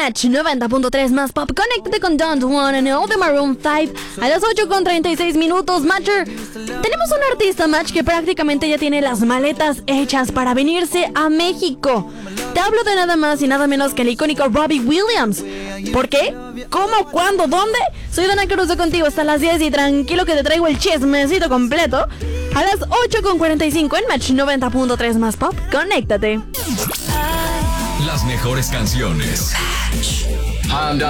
Match 90.3 más pop. Conéctate con Don't Wanna Know de Maroon 5 a las 8:36 Matcher. Tenemos un artista, Match, que prácticamente ya tiene las maletas hechas para venirse a México. Te hablo de nada más y nada menos que el icónico Robbie Williams. ¿Por qué? ¿Cómo? ¿Cuándo? ¿Dónde? Soy Dana Caruso contigo hasta las 10 y tranquilo que te traigo el chismecito completo. A las 8:45 en Match 90.3 más pop. Conéctate. Las mejores canciones.